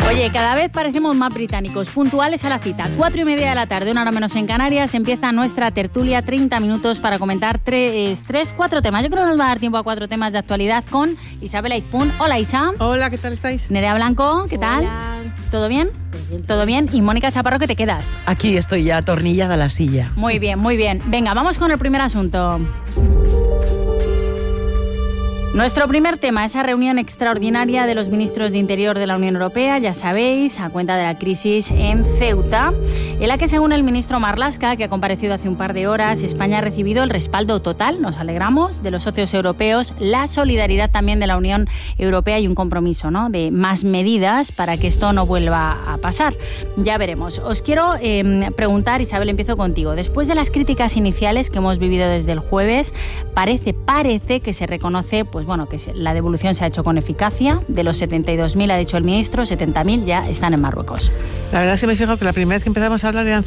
Oye, cada vez parecemos más británicos, puntuales a la cita. 4:30 de la tarde, 1 hora menos en Canarias, empieza nuestra tertulia, 30 minutos para comentar 4 temas. Yo creo que nos va a dar tiempo a 4 temas de actualidad con Isabel Aizpún. Hola, Isa. Hola, ¿qué tal estáis? Nerea Blanco, ¿qué tal? Hola. ¿Todo bien? ¿Todo bien? Y Mónica Chaparro, ¿qué te quedas? Aquí estoy ya atornillada a la silla. Muy bien, muy bien. Venga, vamos con el primer asunto. Nuestro primer tema, esa reunión extraordinaria de los ministros de Interior de la Unión Europea, ya sabéis, a cuenta de la crisis en Ceuta, en la que según el ministro Marlaska, que ha comparecido hace un par de horas, España ha recibido el respaldo total, nos alegramos, de los socios europeos, la solidaridad también de la Unión Europea y un compromiso, ¿no?, de más medidas para que esto no vuelva a pasar. Ya veremos. Os quiero preguntar, Isabel, empiezo contigo. Después de las críticas iniciales que hemos vivido desde el jueves, parece que se reconoce, pues bueno, que la devolución se ha hecho con eficacia. De los 72.000, ha dicho el ministro, 70.000 ya están en Marruecos. La verdad es que me fijo que la primera vez que empezamos a hablar eran